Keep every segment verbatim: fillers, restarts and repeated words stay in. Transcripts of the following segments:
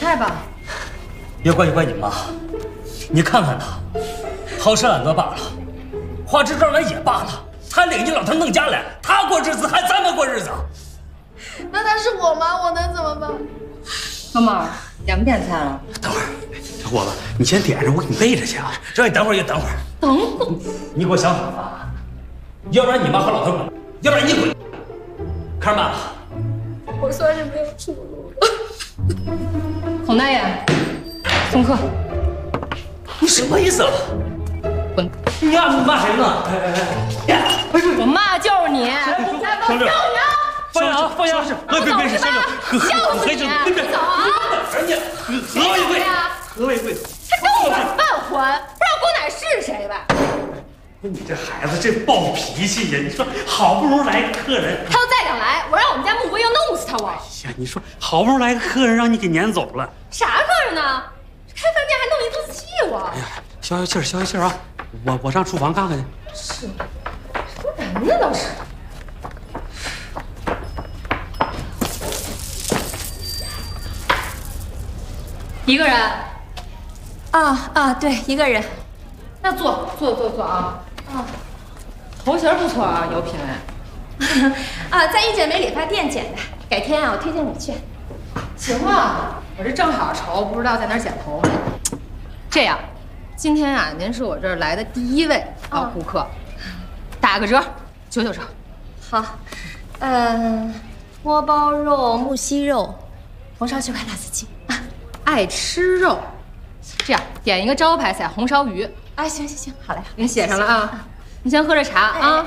菜吧。 别怪就怪你妈，你看看她，好吃懒做罢了，花枝招展也罢了，她领你老头弄家来，她过日子还咱们过日子。 那她是我妈，我能怎么办？ 妈妈，点不点菜了？ 等会儿，小伙子，你先点着，我给你备着去啊。让你等会儿也等会儿。 等会儿， 你给我想好了，要不然你妈和老头滚，要不然你滚。开始骂了。 我算是没有出路了。 孔大爷，送客。 你什么意思啊？ 滚！ 你丫骂谁呢？哎哎哎！不是， 我妈就是你。 小六，放下，放下！别别别，小六，喝笑死你！ 别别， 走啊！ 人家何为贵？何为贵？ 他跟我办婚，不知道姑奶是谁吧？ 你这孩子真暴脾气呀！你说好不容易来个客人， 他要再敢来，我让我们家穆桂英弄死他！我。 哎呀，你说好不容易来个客人，让你给撵走了。 啥客人呢？开饭店还弄一肚子气我。 哎呀，消消气儿，消消气儿啊！我我上厨房看看去。 是，说人呢倒是。一个人。 啊啊，对，一个人。 那坐坐坐坐啊。啊，头型不错啊，有品位。 啊，在一剪梅理发店剪的，改天啊，我推荐你去。 行啊，我这正好愁，不知道在哪儿剪头发。这样，今天啊，您是我这儿来的第一位啊顾客，打个折，九九折。 好，嗯，锅包肉、木樨肉，红烧区块辣子鸡啊。 爱吃肉，这样点一个招牌菜红烧鱼。 啊，行行行，好嘞， 给你写上了啊。你先喝着茶啊。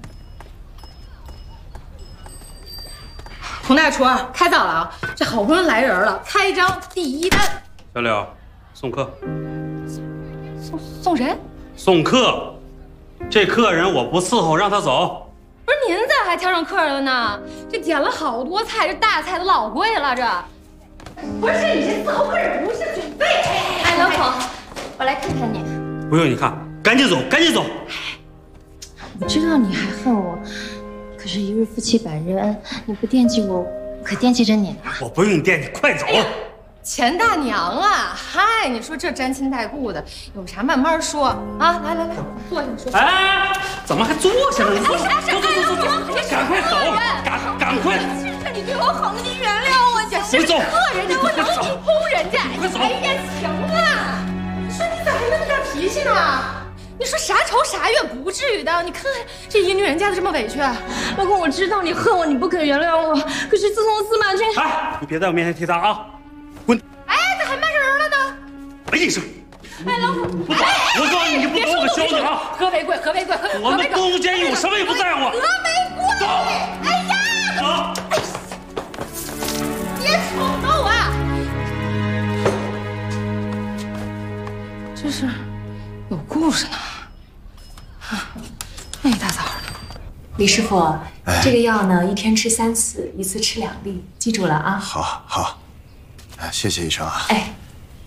孔大厨，开灶了啊！这好不容易来人了，开张第一单。 小柳，送客。 送送谁？ 送客。这客人我不伺候，让他走。 不是您咋还挑上客人了呢？这点了好多菜，这大菜都老贵了，这。不是你这伺候客人不是准备？ 哎，老孔，我来看看你。 不用你看，赶紧走，赶紧走。 我知道你还恨我，可是，一日夫妻百日恩，你不惦记我，我可惦记着你呢。 我不用惦记，快走。哎钱大娘啊，嗨，你说这沾亲带故的，有啥慢慢说啊！来来来，坐下说。 哎，怎么还坐下了？你坐， 坐坐坐坐坐， 赶快走，赶赶快！ 你对我好了，你原谅我，行你走。 客人家我能去轰人家， 快走！ 哎呀，行了，你说你咋还那么大脾气呢？你说啥仇啥怨不至于的，你看看这一女人家的这么委屈。 老公，我知道你恨我，你不肯原谅我，可是自从司马军…… 哎，你别在我面前提他啊！滚！ 哎，咋还骂着人了呢？ 没一声。 哎，老虎， 不走！我告诉你，你不走我可削你啊！ 和为贵，和为贵，和我们公路监狱，我什么也不在乎。 和为贵！ 走！ 哎呀！ 走！ 别吵到我！这是有故事呢。那一大早的。 李师傅，哎、这个药呢，一天吃三次，一次吃两粒，记住了啊。 好，好，哎，谢谢医生啊。 哎。